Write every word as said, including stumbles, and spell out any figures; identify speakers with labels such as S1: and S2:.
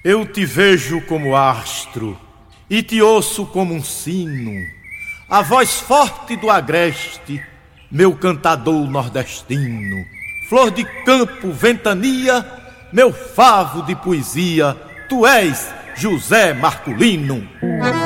S1: Eu te vejo como astro e te ouço como um sino, a voz forte do agreste, meu cantador nordestino. Flor de campo, ventania, meu favo de poesia, tu és José Marculino.